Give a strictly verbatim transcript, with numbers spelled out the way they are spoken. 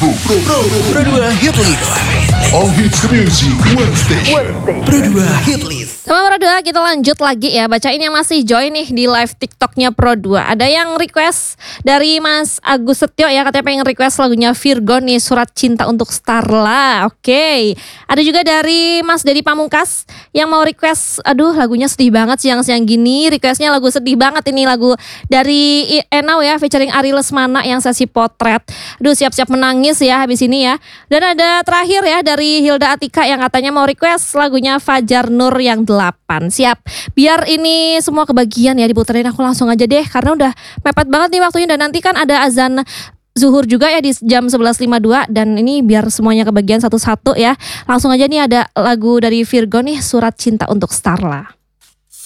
Pro, Pro, Pro, Pro dua Hit List. All hits music, one station. Pro dua Hit List. Sama Pro dua kita lanjut lagi ya, bacain yang masih join nih di live TikToknya Pro dua. Ada yang request dari Mas Agus Setio ya, katanya pengen request lagunya Virgo nih, Surat Cinta untuk Starla. Oke, okay. Ada juga dari Mas Dedi Pamungkas yang mau request, aduh lagunya sedih banget siang-siang gini. Requestnya lagu sedih banget ini, lagu dari Enau ya featuring Ari Lesmana yang sesi potret. Aduh siap-siap menangis ya habis ini ya. Dan ada terakhir ya dari Hilda Atika yang katanya mau request lagunya Fajar Nur yang delapan. Siap, biar ini semua kebagian ya diputerin, aku langsung aja deh karena udah mepet banget nih waktunya. Dan nanti kan ada azan zuhur juga ya di jam sebelas lima puluh dua. Dan ini biar semuanya kebagian satu-satu ya. Langsung aja nih ada lagu dari Virgo nih, Surat Cinta untuk Starla.